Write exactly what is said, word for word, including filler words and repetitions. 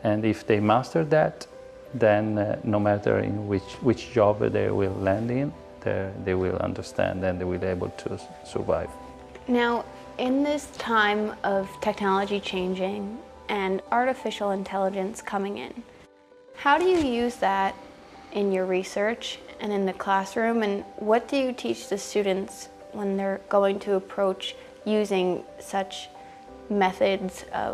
And if they master that, then uh, no matter in which, which job they will land in, they will understand and they will be able to survive. Now, in this time of technology changing and artificial intelligence coming in, how do you use that in your research and in the classroom, and what do you teach the students when they're going to approach using such methods of